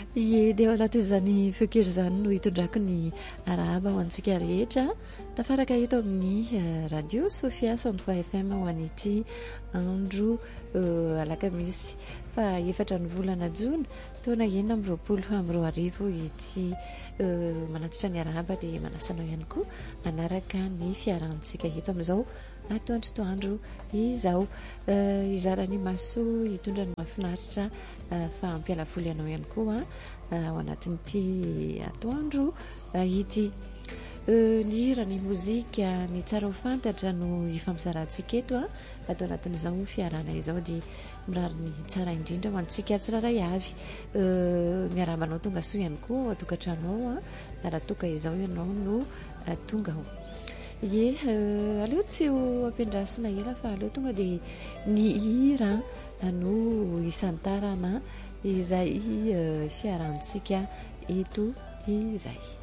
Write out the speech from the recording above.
Ie dia ao anatin'izany feokely izany no hitondrako ny arahaba ho antsika rehetra tafaraka eto amin'ny radio Sofia 103 FM ho an'ity andro alakamisy fa efatra ny volana jona taona 2020 ity manatitra ny arahaba dia manasanao ihany koa manaraka ny fiarantsika eto amin'izao atoandrotoandro izao izarany maso hitondra ny mahafinaritra fa ampialavoly ianao ihany koa ao anatin'ity atoandro ity ny hira ny mozika ny tsara ho fantatra no ifampizarantsika eto atao anatin'izao fiarana izao dia mirary ny tsara indrindra ho antsika tsiraray avy miarabanao tonga soa ihany koa atokatranao raha toka izao ianao no tonga ao ye aleo tsy ho ampiandrasina ela fa aleo tonga dia ny hira no isantarana izay fiarantsika eto izay